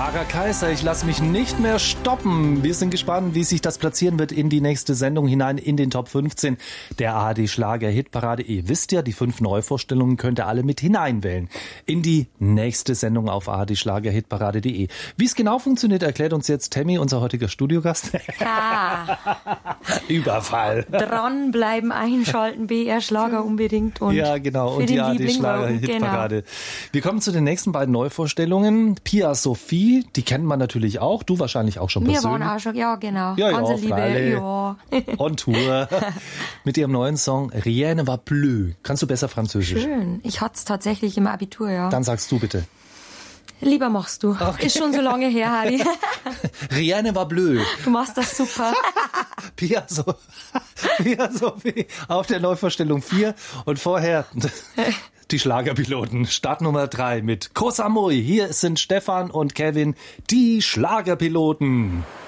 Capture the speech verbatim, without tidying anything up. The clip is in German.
Sarah Kaiser, ich lasse mich nicht mehr stoppen. Wir sind gespannt, wie sich das platzieren wird in die nächste Sendung hinein, in den Top fünfzehn der A R D Schlager Hitparade. Ihr wisst ja, die fünf Neuvorstellungen könnt ihr alle mit hineinwählen in die nächste Sendung auf A R D Schlager Hitparade punkt de. Wie es genau funktioniert, erklärt uns jetzt Tammy, unser heutiger Studiogast. Ja. Überfall. Dranbleiben, einschalten, B R Schlager unbedingt. Und ja, genau. Und die A R D Schlager Hitparade. Genau. Wir kommen zu den nächsten beiden Neuvorstellungen. Pia Sophie, die kennt man natürlich auch. Du wahrscheinlich auch schon persönlich. Wir waren auch schon, ja genau. Ja, Ganze ja, Liebe, ja. On Tour. Mit ihrem neuen Song Rien ne va plus. Kannst du besser Französisch? Schön. Ich hatte es tatsächlich im Abitur, ja. Dann sagst du bitte. Lieber machst du. Okay. Ist schon so lange her, Harry. Rien ne va plus. Du machst das super. Pia, so, Pia Sophie auf der Neuvorstellung vier und vorher die Schlagerpiloten. Start Nummer drei mit Koh Samui. Hier sind Stefan und Kevin, die Schlagerpiloten.